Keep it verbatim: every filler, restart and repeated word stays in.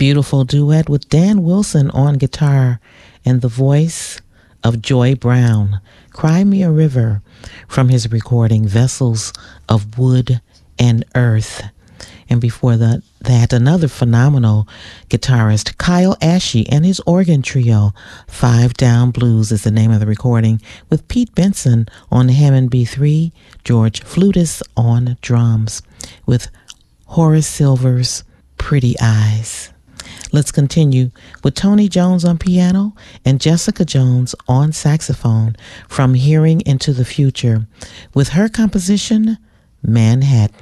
beautiful duet with Dan Wilson on guitar and the voice of Joy Brown, Cry Me a River, from his recording Vessels of Wood and Earth. And before that, that another phenomenal guitarist, Kyle Ashe, and his organ trio, Five Down Blues is the name of the recording, with Pete Benson on the Hammond B three, George Flutis on drums, with Horace Silver's Pretty Eyes. Let's continue with Tony Jones on piano and Jessica Jones on saxophone from Hearing into the Future, with her composition, Manhattan.